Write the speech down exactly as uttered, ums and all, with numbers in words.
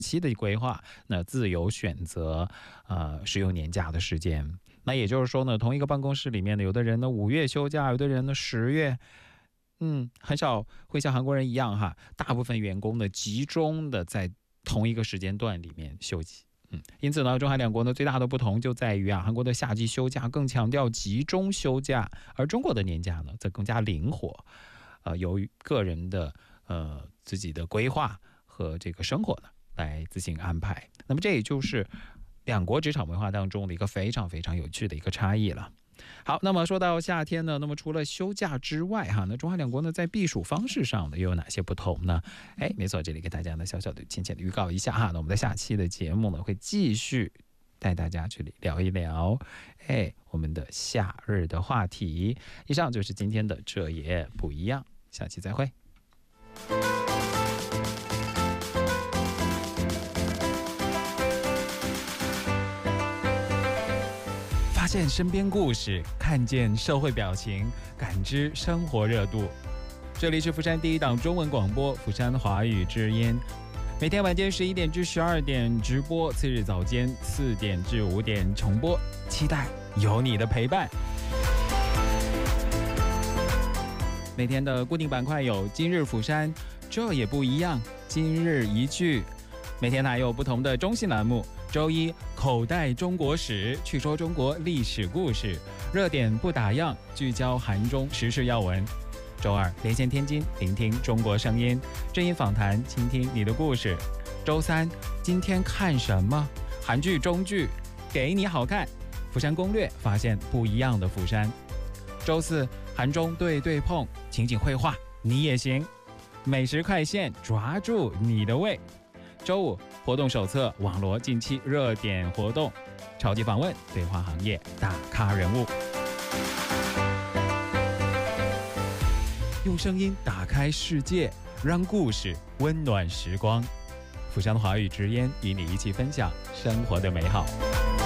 期的规划，那自由选择呃使用年假的时间。那也就是说呢，同一个办公室里面呢，有的人呢五月休假，有的人呢十月。嗯，很少会像韩国人一样哈，大部分员工呢集中的在同一个时间段里面休息。嗯，因此呢，中韩两国呢最大的不同就在于啊，韩国的夏季休假更强调集中休假，而中国的年假呢则更加灵活，呃，由于个人的呃自己的规划和这个生活呢来自行安排。那么这也就是两国职场文化当中的一个非常非常有趣的一个差异了。好，那么说到夏天呢，那么除了休假之外哈，那中韩两国呢在避暑方式上呢又有哪些不同呢？哎，没错，这里给大家呢小小的浅浅的预告一下哈，那我们在下期的节目呢会继续带大家去聊一聊哎我们的夏日的话题。以上就是今天的这也不一样，下期再会。发现身边故事，看见社会表情，感知生活热度。这里是釜山第一档中文广播釜山华语之音，每天晚间十一点至十二点直播，次日早间四点至五点重播，期待有你的陪伴。每天的固定板块有今日釜山，这也不一样，今日一句。每天还有不同的中性栏目。周一口袋中国史，去说中国历史故事，热点不打烊，聚焦韩中时事要闻。周二连线天津，聆听中国声音，正音访谈，倾听你的故事。周三今天看什么？韩剧中剧，给你好看。釜山攻略，发现不一样的釜山。周四韩中对对碰，情景绘画你也行。美食快线，抓住你的胃。周五活动手册，网罗近期热点活动，超级访问，对话行业大咖人物，用声音打开世界，让故事温暖时光。釜山华语之音与你一起分享生活的美好。